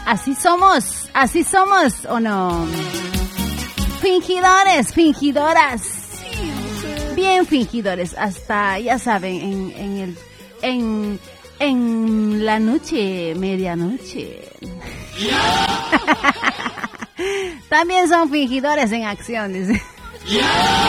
Así somos, ¿o no? Fingidores, fingidoras. Bien fingidores, hasta, ya saben, en la noche, medianoche. También son fingidores en acción, dice.